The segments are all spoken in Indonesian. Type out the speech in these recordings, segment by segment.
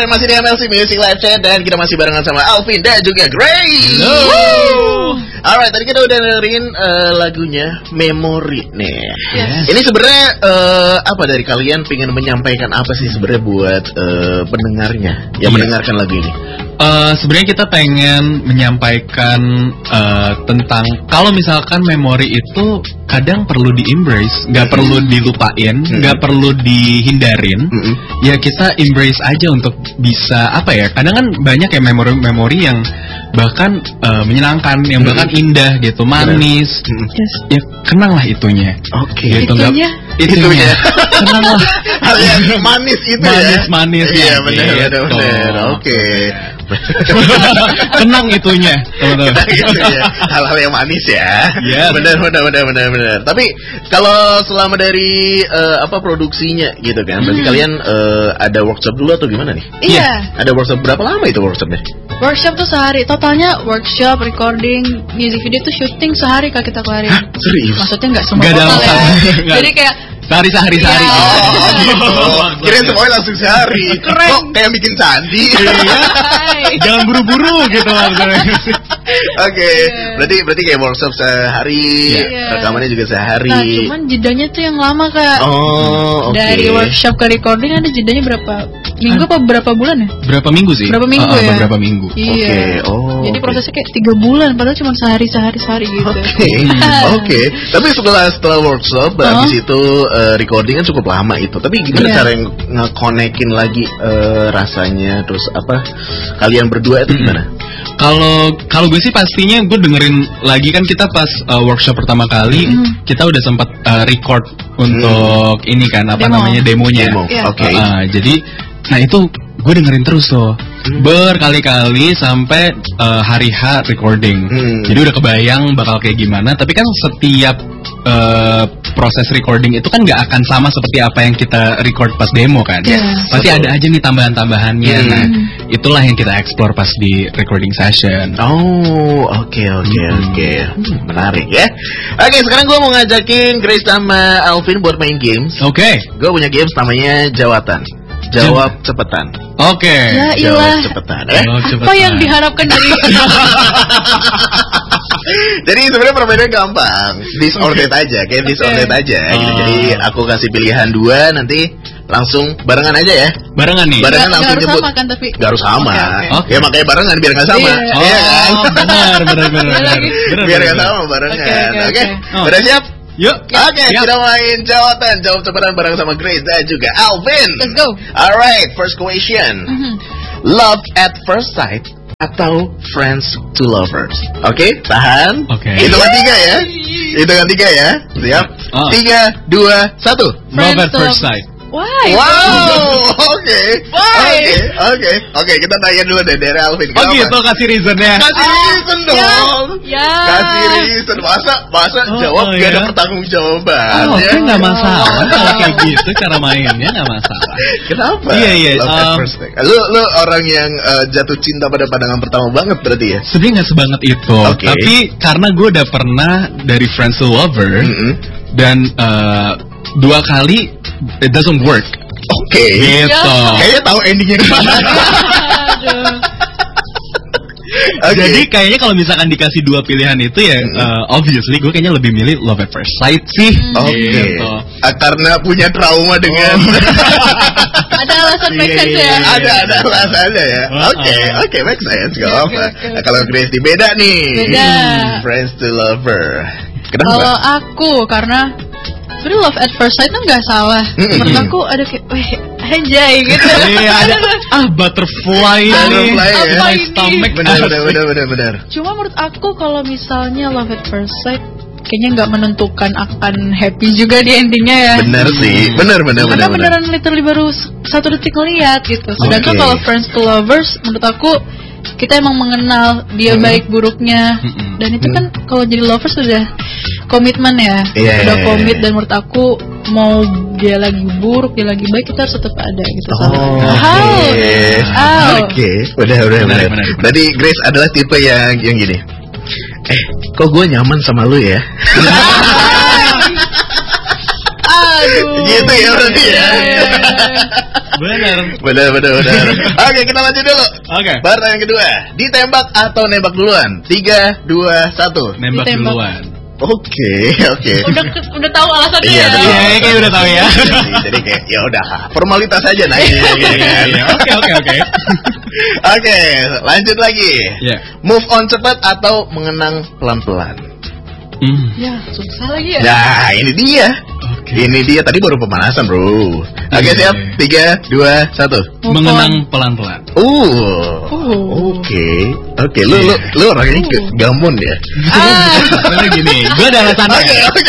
Alright, masih di MLC Music Live Chat dan kita masih barengan sama Alvin dan juga Grace. Alright, tadi kita udah dengerin lagunya Memory nih. Yes. Ini sebenarnya apa dari kalian pengen menyampaikan apa sih sebenarnya buat pendengarnya yang mendengarkan lagu ini? Sebenarnya kita pengen menyampaikan tentang kalau misalkan memori itu kadang perlu di-embrace, nggak perlu dilupain, nggak perlu dihindarin. Ya kita embrace aja untuk bisa apa ya? Kadang kan banyak ya memori-memori yang bahkan menyenangkan, yang bahkan indah gitu, manis. Yes. Ya kenanglah itunya. Oke. Gitu, itunya. Kenanglah. Hal yang manis itu manis, ya. Iya benar. Oke. Kenang itunya, teman-teman. Gitu ya. Hal-hal yang manis ya. Yeah. Benar. Tapi kalau selama dari produksinya gitu kan, berarti kalian ada workshop dulu atau gimana nih? Iya. Ada workshop berapa lama itu workshopnya? Workshop tuh sehari. Totalnya workshop, recording, music video tuh syuting sehari Kak kita kelarin. Hah? Serius? Maksudnya nggak semua total ya. Jadi kayak sehari. Kirain semuanya langsung sehari. Keren. Kok kayak bikin candi? Jangan buru-buru gitu maksudnya. Oke. Berarti kayak workshop sehari, rekamannya juga sehari. Nah, cuman jedanya tuh yang lama Kak. Oh, oke. Dari workshop ke recording ada jedanya berapa minggu apa berapa bulan ya? Berapa minggu sih? Berapa minggu ya? Berapa minggu. Iya. Jadi prosesnya kayak 3 bulan padahal cuma sehari gitu. Oke. Tapi setelah workshop habis itu recording kan cukup lama itu. Tapi gimana cara nge-connectin lagi rasanya, terus apa kalian berdua itu gimana? Kalau gue sih pastinya gue dengerin lagi kan kita pas workshop pertama kali kita udah sempat record untuk ini kan namanya demonya. Oke. Jadi nah itu gue dengerin terus tuh berkali-kali sampai hari H recording. Jadi udah kebayang bakal kayak gimana. Tapi kan setiap proses recording itu kan nggak akan sama seperti apa yang kita record pas demo kan. Pasti ada aja nih tambahan-tambahannya. Nah itulah yang kita explore pas di recording session. Oh oke. Menarik ya. Oke, sekarang gue mau ngajakin Grace sama Alvin buat main games. Oke. Gue punya games namanya Jawatan. Jawab cepetan. Oke. Ya Jawab cepetan. Apa yang diharapkan dari Jadi sebenarnya permainannya gampang. This or that aja, kayak this or that aja gitu. Jadi aku kasih pilihan 2, nanti langsung barengan aja ya. Barengan nih. Barengan langsung harus nyebut. sama kan tapi Gak harus sama. Okay. Ya makanya barengan biar gak sama. Iya kan? Benar. Biar gak sama barengan. Oke. Udah siap? Yuk. Oke, kita main jawatan. Jawab cepetan bareng sama Grace dan juga Alvin. Let's go. Alright, first question. Love at first sight atau friends to lovers? Oke, tahan. Oke. Hitungan 3 ya. Hitungan 3 ya. Siap? 3, 2, 1. Love at first sight. Why? Wow. Oke, kita tanya dulu deh dari Alvin. Oh gitu, kasih reasonnya. Kasih reason dong. Ya. Kasih reason. Masa jawab gak ada pertanggungjawaban. Oke, nggak masalah kalau kayak gitu cara mainnya nggak masalah. Kenapa? Iya. Love at first sight. Lu orang yang jatuh cinta pada pandangan pertama banget berarti ya? Sebenarnya nggak sebanget itu. Tapi karena gue udah pernah dari friends to lover dan 2 kali it doesn't work. Oke. Gitu. Kayaknya tahu endingnya gimana. Jadi kayaknya kalau misalkan dikasih 2 pilihan itu ya obviously gue kayaknya lebih milih love at first sight sih. Oke. Karena punya trauma dengan ada alasan make sense ya. Ada alasannya ya. Oke, make sense. Gak apa. Kalau Grace beda nih. Beda. Friends to lover. Kenapa? Kalau aku karena sebenarnya love at first sight tuh nggak salah. Menurut aku ada kayak, anjay gitu. Iya ada. Butterfly nih. Apa ini? Stomach. Benar. Cuma menurut aku kalau misalnya love at first sight kayaknya nggak menentukan akan happy juga di endingnya ya. Benar sih. Benar. Karena beneran literally baru 1 detik ngeliat gitu. Sedangkan kalau friends to lovers menurut aku kita emang mengenal dia baik buruknya dan itu kan kalau jadi lovers sudah komitmen ya. Udah komit dan menurut aku mau dia lagi buruk dia lagi baik kita harus tetap ada gitu. Oke. Benar. Berarti Grace adalah tipe yang gini. Kok gue nyaman sama lu ya? Aduh. Gitu ya berarti ya. Benar. Oke, kita lanjut dulu. Oke. Barang yang kedua, ditembak atau nembak duluan? 3, 2, 1. Nembak Ditembak. duluan. Oke. Udah tahu alasannya Iya, ya. Iya, kayak udah tahu ya. Jadi kayak ya udah formalitas aja nanya gitu kan. Oke. Oke, lanjut lagi. Iya. Move on cepat atau mengenang pelan-pelan? Ya, susah lagi ya. Nah, ini dia. Ini dia tadi baru pemanasan, Bro. Oke, siap. 3, 2, 1. Mengenang pelan-pelan. Oke. Lu orangnya gamun ya. Karena gini, gue ada alasannya.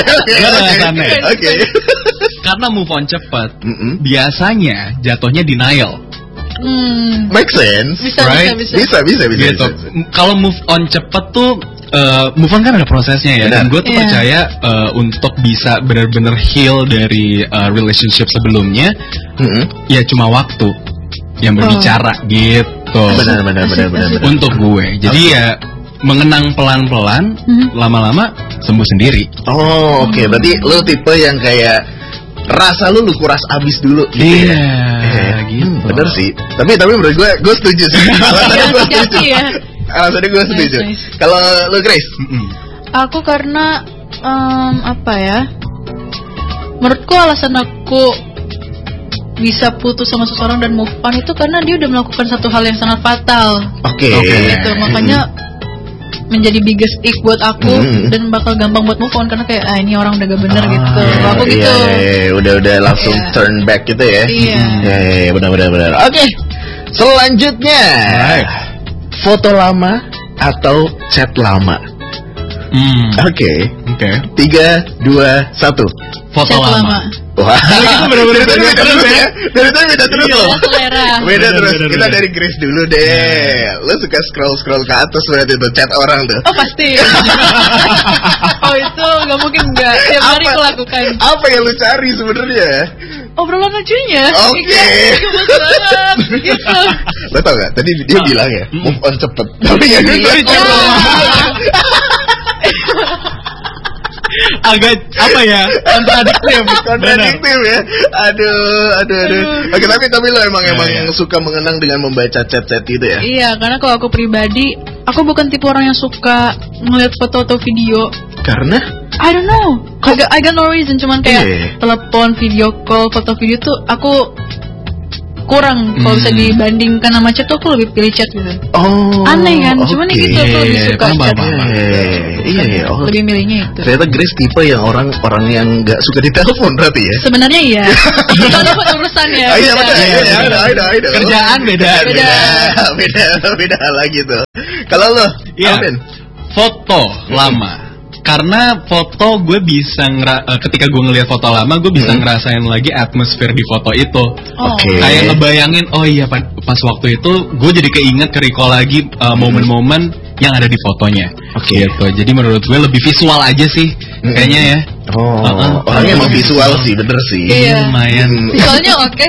Oke. Karena move on cepat, biasanya jatuhnya denial. Make sense. Bisa. Bisa. Gitu. Kalau move on cepet tuh, move on kan ada prosesnya ya. Dan gue tuh percaya untuk bisa benar-benar heal dari relationship sebelumnya, ya cuma waktu yang berbicara gitu. Benar. Untuk gue, jadi ya mengenang pelan-pelan, lama-lama sembuh sendiri. Oh, oke. Berarti lu tipe yang kayak rasa lu kuras abis dulu gitu Iya, ya. gitu. Bener sih. Tapi menurut gue setuju sih. Alasannya gue setuju. Ya. Alasannya gue setuju. Nice. Kalau lu Grace? Aku karena apa ya? Menurutku alasan aku bisa putus sama seseorang dan move on itu karena dia udah melakukan satu hal yang sangat fatal. Oke. Gitu. Makanya menjadi biggest ick buat aku dan bakal gampang buat move on karena kayak ini orang udah gak bener gitu. Aku gitu. Iya, udah langsung turn back gitu ya. Iya. Iya, benar. Oke. Selanjutnya. Foto lama atau chat lama? Oke. 3, 2, 1. Foto Chat lama. Wah, itu bener-bener beda terus ya. Dari tadi beda terus loh. Selera. Beda terus. Kita dari Grace dulu deh. Lo suka scroll ke atas berarti tuh chat orang tuh. Oh pasti. Oh itu nggak mungkin nggak. Tiap hari aku lakukan. Apa yang lu cari sebenarnya? Obrolan lucunya. Oke. Gitu. Lo tau gak? Tadi dia bilang ya move on cepet. Tapi yang bilang agak apa ya, kontradiktif ya. Aduh. Oke, tapi lo emang suka mengenang dengan membaca chat-chat gitu ya? Iya, karena kalau aku pribadi, aku bukan tipe orang yang suka ngeliat foto atau video. Karena? I don't know. I got no reason, cuman kayak telepon, video call, foto video tuh aku kurang kalau bisa dibandingkan sama chat tuh aku lebih pilih chat gitu. Oh. Aneh kan? Cuman gitu aku lebih suka chat. Iya. Lebih milihnya itu. Ternyata Grace tipe yang orang yang nggak suka ditelepon berarti ya? Sebenarnya iya. Soalnya buat urusan ya. Iya betul. Ada. Kerjaan beda lagi tuh. Kalau lo, Alvin? Foto lama. Karena foto gue bisa ketika gue ngelihat foto lama gue bisa ngerasain lagi atmosfer di foto itu. Kayak ngebayangin pas waktu itu gue jadi keinget recall lagi momen-momen yang ada di fotonya. Gitu. Jadi menurut gue lebih visual aja sih kayaknya ya. Orangnya emang visual sih, bener sih. Iya. Lumayan. Visualnya oke.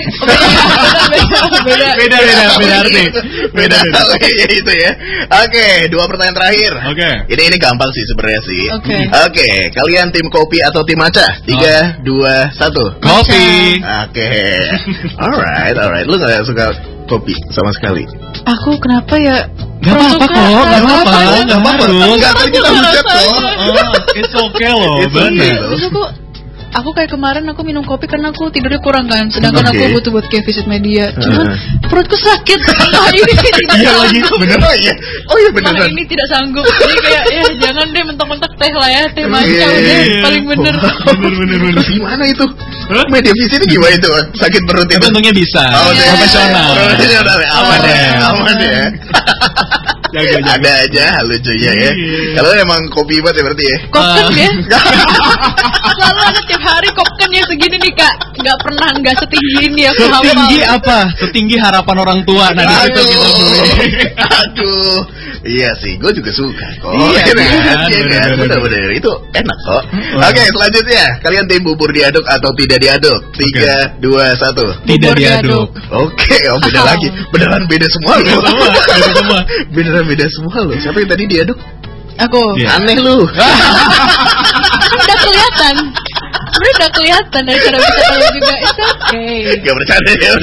Beda ya itu ya. Oke, 2 pertanyaan terakhir. Ini gampang sih sebenarnya sih. Oke, kalian tim kopi atau tim matcha? 3, 2, 1. Kopi. Oke. Alright. Lu gak suka kopi sama sekali? Aku kenapa ya? Gak apa-apa. Enggak tadi kita bucet kok. It's okay loh. Bener. Aku kayak kemarin aku minum kopi karena aku tidurnya kurang kan. Sedangkan aku butuh buat kayak visit media. Cuman perutku sakit. Hari ini tidak sanggup. Bener. Oh iya beneran. Hari ini tidak sanggup. Jadi kayak jangan deh mentok-mentok teh lah ya. Teh matcha udah paling bener. Terus gimana itu? Media visit ini gimana itu? Sakit perut itu? Untungnya bisa. Profesional. Aman ya. Ada aja lucunya ya. Kalau emang kopi banget ya berarti ya. Kopken ya. Selalu ada tiap hari kopken ya segini nih Kak. Gak pernah gak setinggi ini aku hafal. Setinggi apa? Setinggi harapan orang tua. Nah di situ kita aduh. Iya sih, gue juga suka kok. Iya kan? Bener-bener itu enak kok. Oke, selanjutnya kalian tim bubur diaduk atau tidak diaduk? 3, 2, 1. Tidak diaduk. Oke, beda lagi. Beneran beda semua loh. Beneran beda semua loh. Siapa yang tadi diaduk? Aku. Aneh lu. Udah kelihatan. sebenarnya udah kelihatan dari cara bicara lu juga. It's okay. Gak bercanda ya,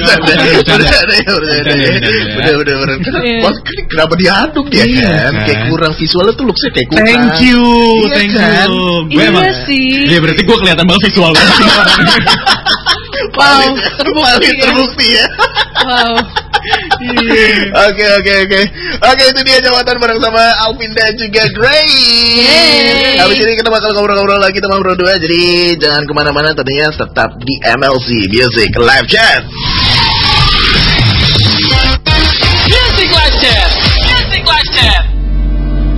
Bener. Kenapa diaduk ya kan? Kayak kurang visualnya tuh looksnya kayak kurang. Thank you. Gue emang sih. Ya berarti gue kelihatan banget visual banget. Wow, terbukti ya. Wow. Oke, itu dia jawaban bareng sama Alvin dan juga Grace. Habis ini kita bakal ngobrol-ngobrol lagi teman berdua. Jadi jangan kemana-mana, tentunya tetap di MLC Music Live Chat.